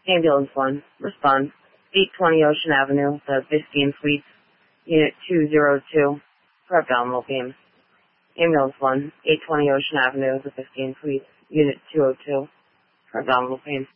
Ambulance 1, respond. 820 Ocean Avenue, the Biscayne Suites, Unit 202, for abdominal pain. Ambulance 1, 820 Ocean Avenue, the Biscayne Suites, Unit 202, for abdominal pain.